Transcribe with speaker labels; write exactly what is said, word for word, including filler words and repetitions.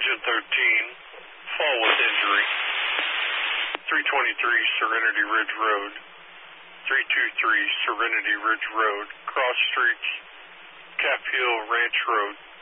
Speaker 1: Engine thirteen, fall with injury. three twenty-three Serenity Ridge Road. three twenty-three Serenity Ridge Road. Cross streets, Cap Hill Ranch Road.